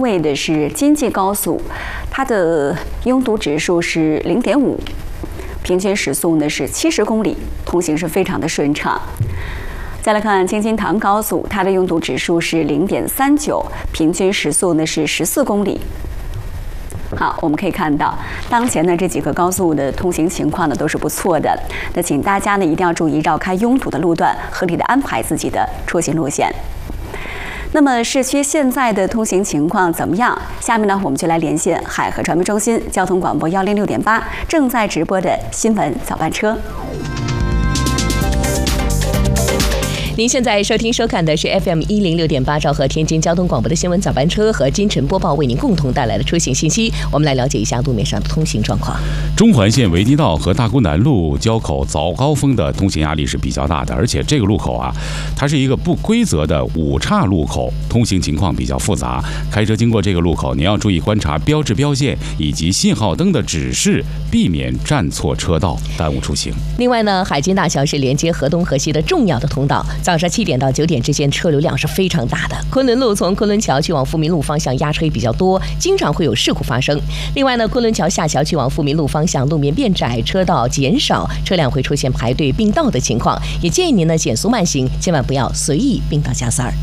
位的是京济高速，它的拥堵指数是0.5，平均时速呢是70公里，通行是非常的顺畅。再来看京津唐高速，它的拥堵指数是0.39，平均时速呢是14公里。好，我们可以看到，当前呢这几个高速的通行情况呢都是不错的。那请大家呢一定要注意绕开拥堵的路段，合理的安排自己的出行路线。那么市区现在的通行情况怎么样？下面呢我们就来连线海河传媒中心交通广播106.8正在直播的新闻早班车。 您现在收听收看的是 FM 106.8兆赫天津交通广播的新闻早班车和金晨播报为您共同带来的出行信息。我们来了解一下路面上的通行状况。 中环线维堤道和大沽南路交口早高峰的通行压力是比较大的，而且这个路口啊，它是一个不规则的5岔路口，通行情况比较复杂。开车经过这个路口，您要注意观察标志标线以及信号灯的指示，避免站错车道，耽误出行。 另外呢，海津大桥是连接河东河西的重要的通道。早上7点到9点之间车流量是非常大的。昆仑路从昆仑桥去往富民路方向压车比较多，经常会有事故发生。另外呢，昆仑桥下桥去往富民路方向路面变窄，车道减少，车辆会出现排队并道的情况，也建议您呢减速慢行，千万不要随意并道加塞儿。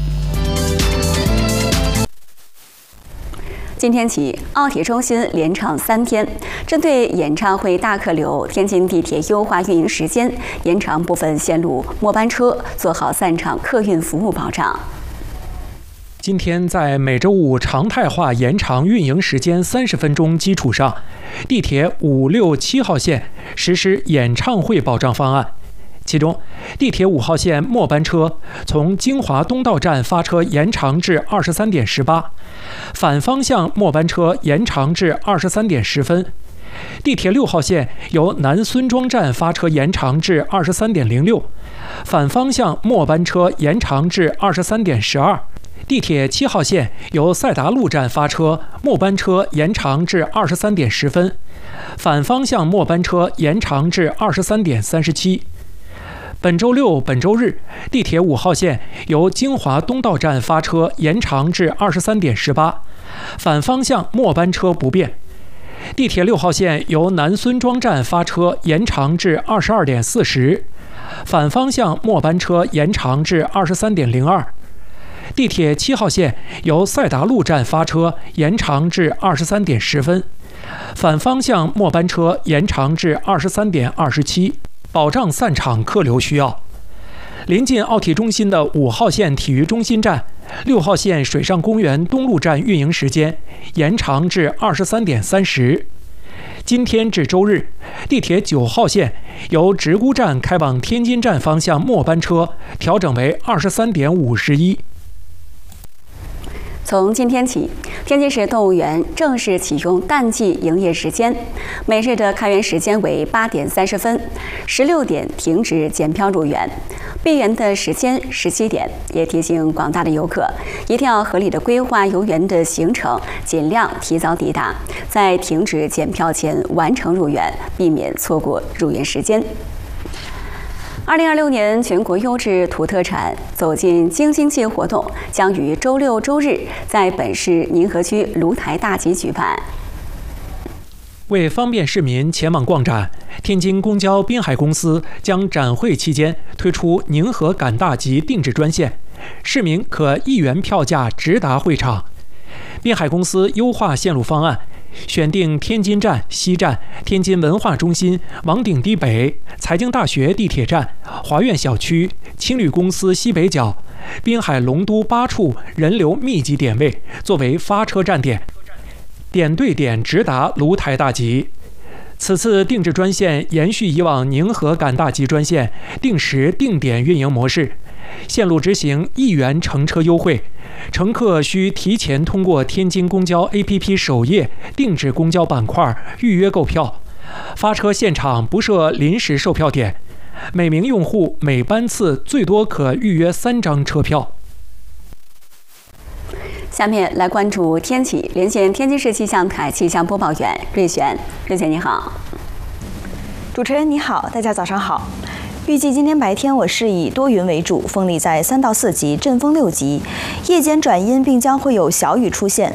今天起，奥体中心连唱3天，针对演唱会大客流，天津地铁优化运营时间，延长部分线路末班车，做好散场客运服务保障。 今天在每周五常态化延长运营时间30分钟基础上，地铁5、6、7号线实施演唱会保障方案。其中，地铁5号线末班车从京华东道站发车延长至23点18，反方向末班车延长至23点10分。地铁6号线由南孙庄站发车延长至23点06，反方向末班车延长至23点12。地铁7号线由赛达路站发车，末班车延长至23点10分，反方向末班车延长至23点37。本周六、本周日，地铁5号线由京华东道站发车延长至23点18，反方向末班车不变。地铁6号线由南孙庄站发车延长至22点40，反方向末班车延长至23点02。地铁7号线由赛达路站发车延长至23点10分，反方向末班车延长至23点27。保障散场客流需要，临近奥体中心的5号线体育中心站、6号线水上公园东路站运营时间延长至23点30。今天至周日，地铁9号线由直沽站开往天津站方向末班车调整为23点51。 从今天起，天津市动物园正式启用淡季营业时间，每日的开园时间为8点30分，16点停止检票入园，闭园的时间17点。也提醒广大的游客，一定要合理的规划游园的行程，尽量提早抵达，在停止检票前完成入园，避免错过入园时间。2026年全国优质土特产走进京津冀活动将于周六、周日在本市宁河区芦台大集举办。 为方便市民前往逛展，天津公交滨海公司将展会期间推出宁河赶大集定制专线，市民可1元票价直达会场。滨海公司优化线路方案，选定天津站、西站、天津文化中心、王顶堤北、财经大学地铁站、华苑小区、青旅公司西北角、滨海龙都8处人流密集点位作为发车站点，点对点直达芦台大集。此次定制专线延续以往宁河赶大集专线定时定点运营模式，线路执行1元乘车优惠，乘客需提前通过天津公交 APP 首页定制公交板块预约购票，发车现场不设临时售票点，每名用户每班次最多可预约3张车票。 下面来关注天气，连线天津市气象台气象播报员瑞璇。瑞璇你好。 主持人你好，大家早上好。预计今天白天我市以多云为主，风力在3到4级，阵风6级，夜间转阴并将会有小雨出现。